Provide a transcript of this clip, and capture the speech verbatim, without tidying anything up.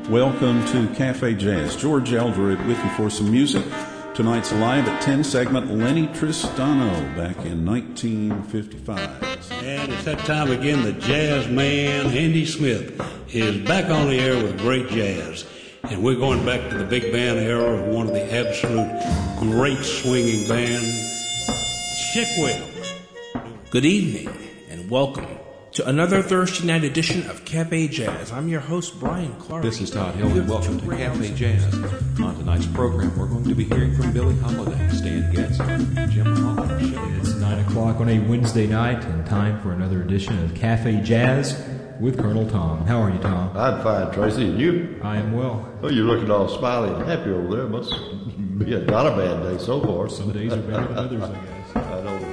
Welcome to Cafe Jazz. George Eldred with you for some music. Tonight's live at ten segment Lenny Tristano back in nineteen fifty-five. And it's that time again. The jazz man, Andy Smith, is back on the air with great jazz. And we're going back to the big band era of one of the absolute great swinging bands, Shickwell. Good evening and welcome to another Thursday night edition of Cafe Jazz. I'm your host, Brian Clark. This is Todd Hill, and welcome to Cafe Jazz. On tonight's program, we're going to be hearing from Billie Holiday, Stan Getz, and Jim Hall. It's nine o'clock on a Wednesday night, and time for another edition of Cafe Jazz with Colonel Tom. How are you, Tom? I'm fine, Tracy. And you? I am well. Oh, you're looking all smiley and happy over there. Must be a, not a bad day so far. Some days are better than others, I guess.